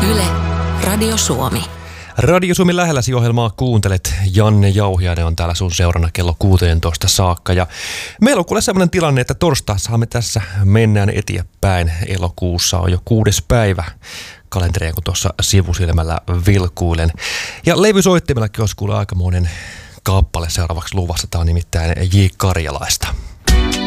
Yle, Radio Suomi. Radio Suomi lähelläsi -ohjelmaa kuuntelet. Janne Jauhiainen on täällä sun seurana kello 16 saakka. Ja meillä on kuule sellainen tilanne, että torstaissahan me tässä mennään eteenpäin. Elokuussa on jo 6. päivä kalenteria, kun tuossa sivusilmällä vilkuilen. Ja levysoittimellakin olisi kuule aikamoinen kappale seuraavaksi luvassa. Tämä on nimittäin J. Karjalaista.